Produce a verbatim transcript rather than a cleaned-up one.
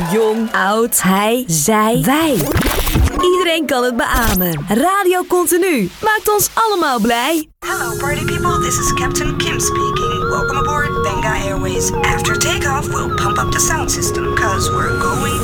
Jong, oud, hij, zij, wij. Iedereen kan het beamen. Radio Continu maakt ons allemaal blij. Hello party people, this is Captain Kim speaking. Welcome aboard Benga Airways. After takeoff, we'll pump up the sound system, cause we're going